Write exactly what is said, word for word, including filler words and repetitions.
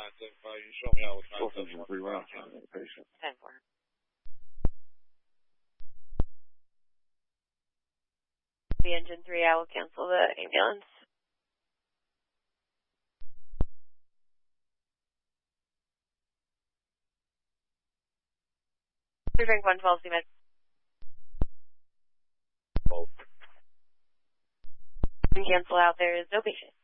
nine seven five. You show me out with nine seven three rounds on the patient. ten four. The engine three, I will cancel the ambulance. Drink one twelve, C-Med. Cancel out, there is no patient.